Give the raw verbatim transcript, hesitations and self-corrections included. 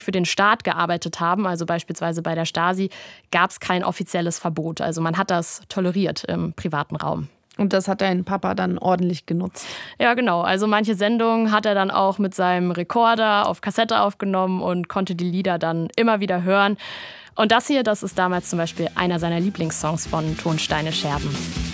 für den Staat gearbeitet haben, also beispielsweise bei der Stasi, gab es kein offizielles Verbot. Also man hat das toleriert im privaten Raum. Und das hat dein Papa dann ordentlich genutzt? Ja, genau. Also manche Sendungen hat er dann auch mit seinem Rekorder auf Kassette aufgenommen und konnte die Lieder dann immer wieder hören. Und das hier, das ist damals zum Beispiel einer seiner Lieblingssongs von Tonsteine Scherben.